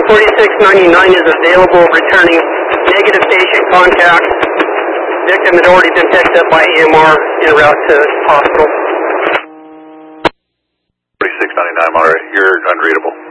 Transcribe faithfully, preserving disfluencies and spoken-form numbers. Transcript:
forty-six ninety-nine is available, returning negative patient contact. Victim had already been picked up by E M R en route to hospital. forty-six ninety-nine, Monterey, you're unreadable.